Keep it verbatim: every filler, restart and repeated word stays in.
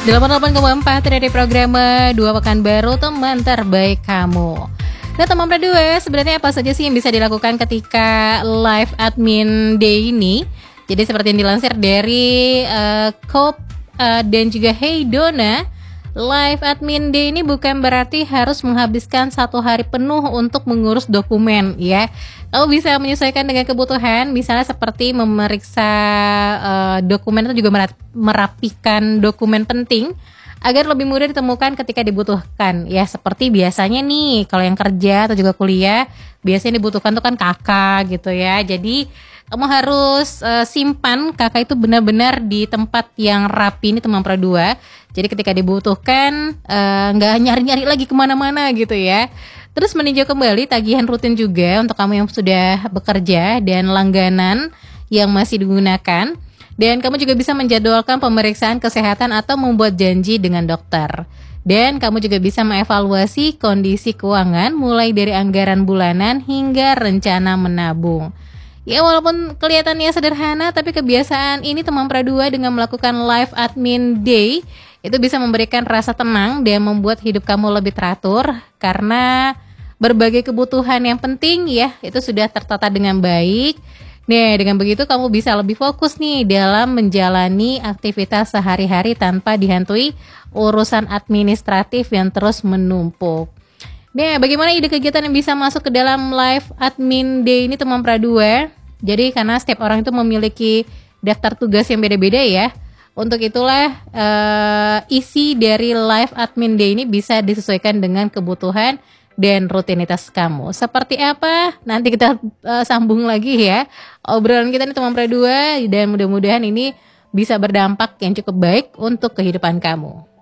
delapan puluh delapan koma empat dari program Dua Pekan Baru, teman terbaik kamu. Nah teman berdua, sebenarnya apa saja sih yang bisa dilakukan ketika live admin day ini? Jadi seperti yang dilansir dari uh, Cope uh, dan juga Hey Dona, live admin day ini bukan berarti harus menghabiskan satu hari penuh untuk mengurus dokumen ya. Kamu bisa menyesuaikan dengan kebutuhan, misalnya seperti memeriksa uh, dokumen itu juga merapikan dokumen penting agar lebih mudah ditemukan ketika dibutuhkan. Ya seperti biasanya nih, kalau yang kerja atau juga kuliah, biasanya dibutuhkan tuh kan kakak gitu ya. Jadi kamu harus uh, simpan kakak itu benar-benar di tempat yang rapi, ini teman pro dua. Jadi ketika dibutuhkan nggak uh, nyari-nyari lagi kemana-mana gitu ya. Terus meninjau kembali tagihan rutin juga untuk kamu yang sudah bekerja dan langganan yang masih digunakan. Dan kamu juga bisa menjadwalkan pemeriksaan kesehatan atau membuat janji dengan dokter. Dan kamu juga bisa mengevaluasi kondisi keuangan mulai dari anggaran bulanan hingga rencana menabung. Ya walaupun kelihatannya sederhana, tapi kebiasaan ini teman pro dua dengan melakukan live admin day itu bisa memberikan rasa tenang dan membuat hidup kamu lebih teratur karena berbagai kebutuhan yang penting ya itu sudah tertata dengan baik. Nah dengan begitu kamu bisa lebih fokus nih dalam menjalani aktivitas sehari-hari tanpa dihantui urusan administratif yang terus menumpuk. Nah bagaimana ide kegiatan yang bisa masuk ke dalam live admin day ini teman pro dua? Jadi karena setiap orang itu memiliki daftar tugas yang beda-beda ya. Untuk itulah uh, isi dari live admin day ini bisa disesuaikan dengan kebutuhan dan rutinitas kamu. Seperti apa? Nanti kita uh, sambung lagi ya obrolan kita nih teman pro dua, dan mudah-mudahan ini bisa berdampak yang cukup baik untuk kehidupan kamu.